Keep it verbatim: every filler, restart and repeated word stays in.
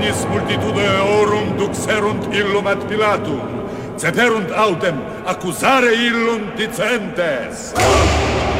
omnis multitude orum duxerunt illum ad Pilatum, ceperunt autem accusare illum dicentes.